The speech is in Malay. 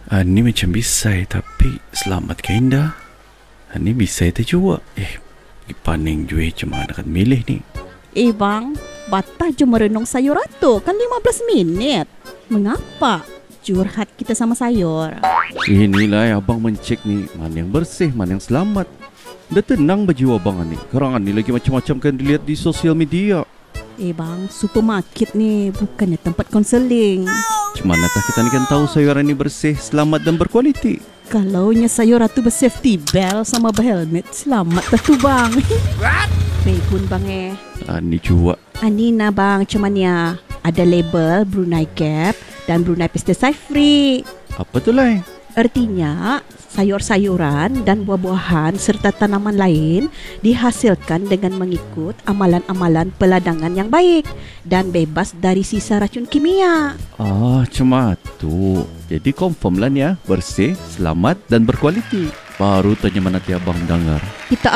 Ni macam bisai tapi selamat ke Indah? Ni bisai tu juga. Paning jui cuma nak milih ni. Bang, batah je merenung sayur tu. Kan 15 minit. Mengapa? Curhat kita sama sayur. Inilah abang mencek ni. Mana yang bersih, mana yang selamat. Dah tenang baju abang ni. Kerangan ni lagi macam-macam kan dilihat di sosial media. Bang, supermarket ni bukannya tempat konseling. Cuma tak kita ni kan tahu sayuran ni bersih, selamat dan berkualiti. Kalaunya sayur tu bersafety belt sama berhelmet, selamat dah tu bang. Begun bang Ni juga. Ani na bang, cuman ya ada label Brunei Gap dan Brunei Pesticide Free. Apa tu lah? Artinya sayur-sayuran dan buah-buahan serta tanaman lain dihasilkan dengan mengikut amalan-amalan peladangan yang baik dan bebas dari sisa racun kimia. Cuma tu. Jadi confirm lah ni bersih, selamat dan berkualiti. Baru tanya mana tiap abang dengar. Kita